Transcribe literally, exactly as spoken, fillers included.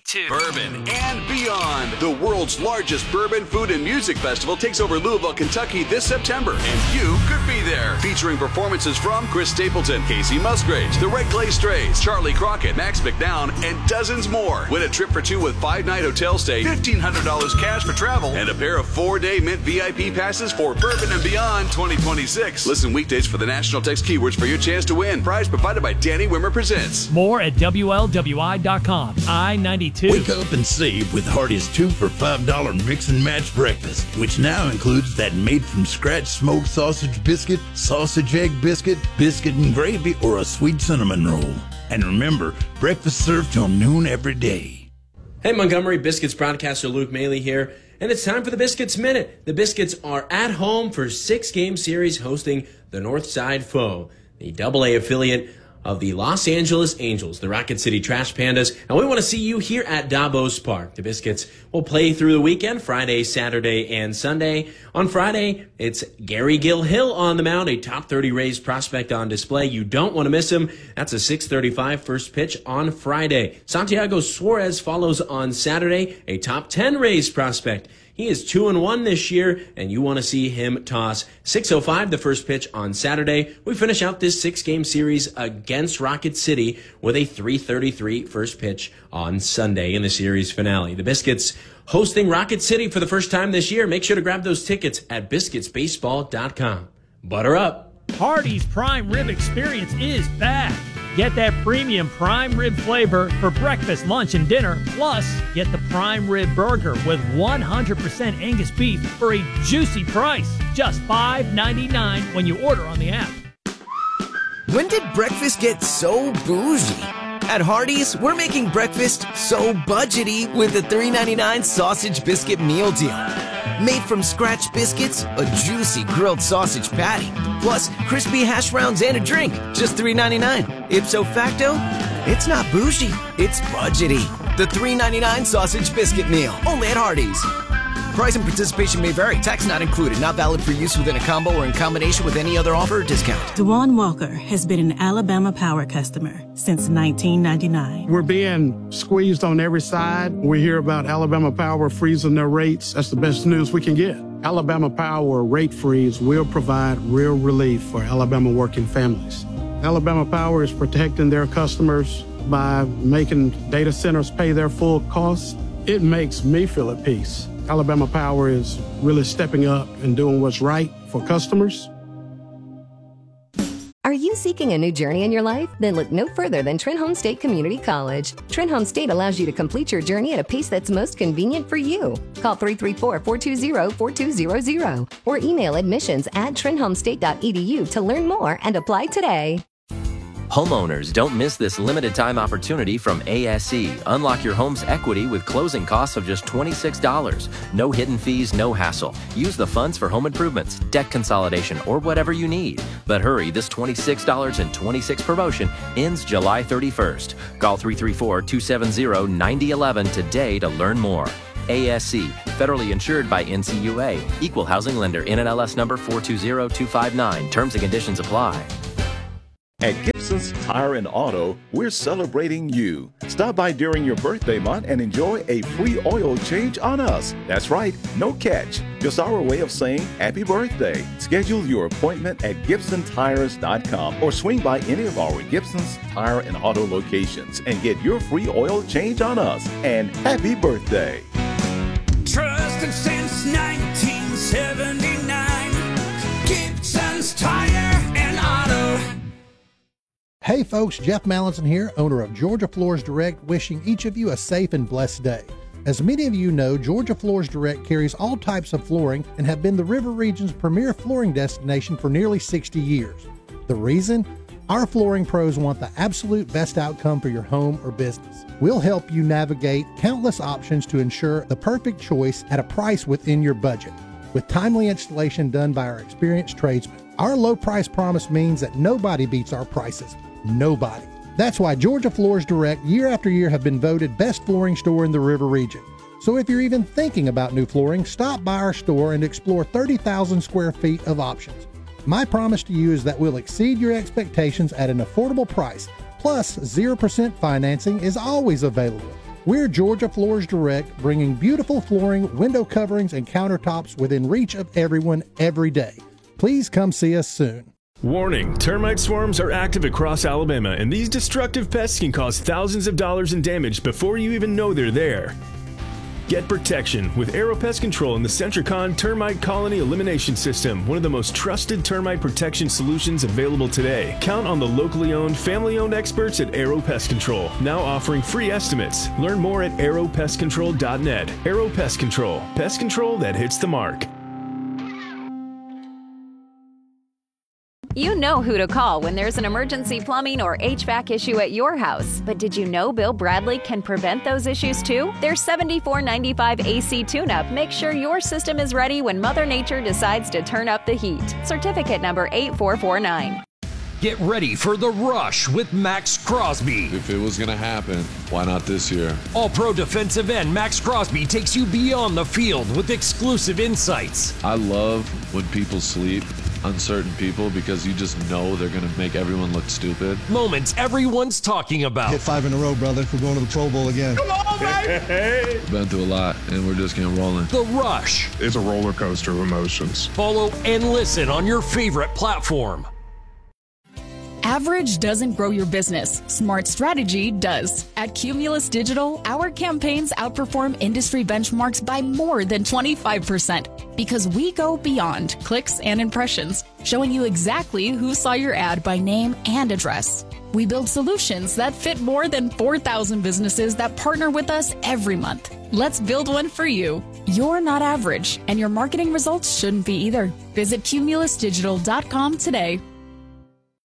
ninety-two. Bourbon and beyond. The world's largest bourbon, food, and music festival takes over Louisville, Kentucky this September, and you could be there. Featuring performances from Chris Stapleton, Casey Musgraves, the Red Clay Strays, Charlie Crockett, Max McDowell, and dozens more. Win a trip for two with five-night hotel stay, fifteen hundred dollars cash for travel, and a pair of four-day Mint V I P passes for Bourbon and Beyond twenty twenty-six. Listen weekdays for the national text keywords for your chance to win. Prize provided by Danny Wimmer Presents. More at W L W I dot com. I ninety-two. Wake up and save with Hardee's two for five dollars mix and match breakfast, which now includes that made-from-scratch smoked sausage biscuit, sausage egg biscuit, biscuit and gravy, or a sweet cinnamon roll. And remember, breakfast served till noon every day. Hey, Montgomery Biscuits broadcaster Luke Maley here, and it's time for the Biscuits Minute. The Biscuits are at home for six-game series hosting the Northside Foe, the double A affiliate of the Los Angeles Angels, the Rocket City Trash Pandas, and we want to see you here at Davos Park. The Biscuits will play through the weekend, Friday, Saturday, and Sunday. On Friday, it's Gary Gill Hill on the mound, a top thirty Rays prospect on display. You don't want to miss him. That's a six thirty-five first pitch on Friday. Santiago Suarez follows on Saturday, a top ten Rays prospect. He is two and one this year, and you want to see him toss. six oh five the first pitch on Saturday. We finish out this six-game series against Rocket City with a three thirty-three first pitch on Sunday in the series finale. The Biscuits hosting Rocket City for the first time this year. Make sure to grab those tickets at biscuits baseball dot com. Butter up. Hardee's Prime Rib Experience is back. Get that premium prime rib flavor for breakfast, lunch, and dinner. Plus, get the prime rib burger with one hundred percent Angus beef for a juicy price. Just five ninety-nine when you order on the app. When did breakfast get so bougie? At Hardee's, we're making breakfast so budgety with the three ninety-nine sausage biscuit meal deal. Made from scratch biscuits, a juicy grilled sausage patty, plus crispy hash browns and a drink, just three ninety-nine. Ipso facto, it's not bougie, it's budgety. The three ninety-nine sausage biscuit meal, only at Hardee's. Price and participation may vary. Tax not included. Not valid for use within a combo or in combination with any other offer or discount. Dewan Walker has been an Alabama Power customer since nineteen ninety-nine. We're being squeezed on every side. We hear about Alabama Power freezing their rates. That's the best news we can get. Alabama Power rate freeze will provide real relief for Alabama working families. Alabama Power is protecting their customers by making data centers pay their full costs. It makes me feel at peace. Alabama Power is really stepping up and doing what's right for customers. Are you seeking a new journey in your life? Then look no further than Trenholm State Community College. Trenholm State allows you to complete your journey at a pace that's most convenient for you. Call three three four, four two zero, four two zero zero or email admissions at trenholm state dot e d u to learn more and apply today. Homeowners, don't miss this limited time opportunity from A S E. Unlock your home's equity with closing costs of just twenty-six dollars. No hidden fees, no hassle. Use the funds for home improvements, debt consolidation, or whatever you need. But hurry, this twenty-six dollars and twenty-six cents promotion ends July thirty-first. Call three three four, two seven zero, nine zero one one today to learn more. A S C, federally insured by N C U A. Equal housing lender, N M L S number four two zero two five nine. Terms and conditions apply. At Gibson's Tire and Auto, we're celebrating you. Stop by during your birthday month and enjoy a free oil change on us. That's right, no catch. Just our way of saying happy birthday. Schedule your appointment at gibson tires dot com or swing by any of our Gibson's Tire and Auto locations and get your free oil change on us. And happy birthday. Trusted since nineteen seventy-nine, Gibson's Tire and Auto. Hey folks, Jeff Mallinson here, owner of Georgia Floors Direct, wishing each of you a safe and blessed day. As many of you know, Georgia Floors Direct carries all types of flooring and have been the River Region's premier flooring destination for nearly sixty years. The reason? Our flooring pros want the absolute best outcome for your home or business. We'll help you navigate countless options to ensure the perfect choice at a price within your budget, with timely installation done by our experienced tradesmen. Our low price promise means that nobody beats our prices. Nobody. That's why Georgia Floors Direct year after year have been voted best flooring store in the River Region. So if you're even thinking about new flooring, stop by our store and explore thirty thousand square feet of options. My promise to you is that we'll exceed your expectations at an affordable price, plus zero percent financing is always available. We're Georgia Floors Direct, bringing beautiful flooring, window coverings, and countertops within reach of everyone every day. Please come see us soon. Warning, termite swarms are active across Alabama, and these destructive pests can cause thousands of dollars in damage before you even know they're there. Get protection with Aero Pest Control and the Centricon Termite Colony Elimination System, one of the most trusted termite protection solutions available today. Count on the locally owned, family-owned experts at Aero Pest Control, now offering free estimates. Learn more at aero pest control dot net. Aero Pest Control, pest control that hits the mark. You know who to call when there's an emergency plumbing or H V A C issue at your house. But did you know Bill Bradley can prevent those issues too? Their seventy-four ninety-five A C tune-up makes sure your system is ready when Mother Nature decides to turn up the heat. Certificate number eight four four nine. Get ready for the rush with Max Crosby. If it was going to happen, why not this year? All-pro defensive end Max Crosby takes you beyond the field with exclusive insights. I love when people sleep, uncertain people, because you just know they're going to make everyone look stupid. Moments everyone's talking about. Hit five in a row, brother. We're going to the Pro Bowl again. Come on, baby! Been through a lot, and we're just getting rolling. The Rush. It's a roller coaster of emotions. Follow and listen on your favorite platform. Average doesn't grow your business. Smart strategy does. At Cumulus Digital, our campaigns outperform industry benchmarks by more than twenty-five percent because we go beyond clicks and impressions, showing you exactly who saw your ad by name and address. We build solutions that fit more than four thousand businesses that partner with us every month. Let's build one for you. You're not average, and your marketing results shouldn't be either. Visit cumulus digital dot com today.